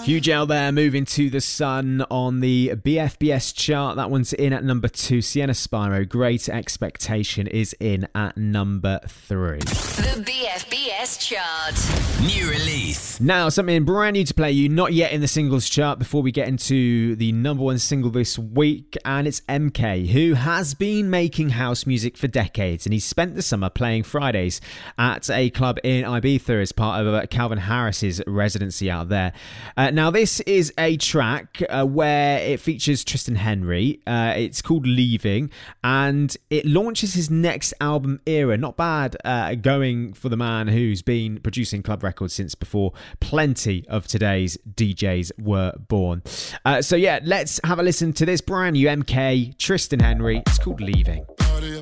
Hugel there, moving to the sun on the BFBS chart. That one's in at number 2. Sienna Spyro, Great Expectation, is in at number 3. The BFBS chart. New release. Now, something brand new to play you, not yet in the singles chart before we get into the number 1 single this week, and it's MK, who has been making house music for decades, and he's spent the summer playing Fridays at a club in Ibiza as part of Calvin Harris's residency out there. Now, this is a track where it features Tristan Henry. It's called Leaving, and it launches his next album Era. Not bad going for the man who's been producing club records since before plenty of today's DJs were born. So yeah, let's have a listen to this brand new MK, Tristan Henry. It's called Leaving.